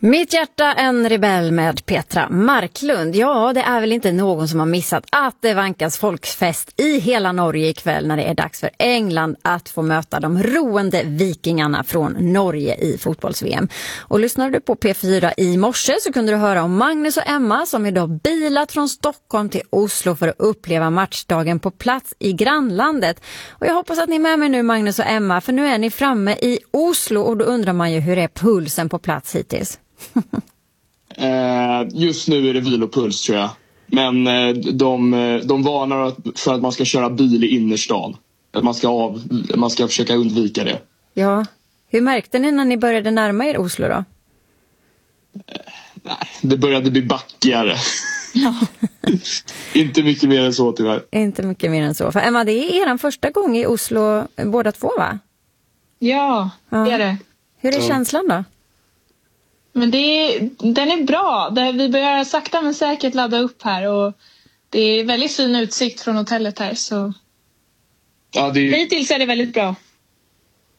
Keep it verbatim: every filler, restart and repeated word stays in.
Mitt hjärta en rebell med Petra Marklund. Ja, det är väl inte någon som har missat att det vankas folkfest i hela Norge ikväll när det är dags för England att få möta de roende vikingarna från Norge i fotbolls-V M. Och lyssnade du på P fyra i morse så kunde du höra om Magnus och Emma som idag bilat från Stockholm till Oslo för att uppleva matchdagen på plats i grannlandet. Och jag hoppas att ni är med mig nu, Magnus och Emma, för nu är ni framme i Oslo och då undrar man ju hur är pulsen på plats hittills? eh, just nu är det vilopuls tror jag. Men eh, de, de varnar för att man ska köra bil i innerstan. Att man ska, av, man ska försöka undvika det. Ja, hur märkte ni när ni började närma er Oslo då? Eh, nej, det började bli backigare. Ja. Inte mycket mer än så tyvärr. Inte mycket mer än så. För Emma, det är er första gång i Oslo båda två, va? Ja, ja. Det är det. Hur är ja. känslan då? Men det är, den är bra. Det, vi börjar sakta men säkert ladda upp här. Och det är väldigt fin utsikt från hotellet här. Så ja, det är... hittills är det väldigt bra.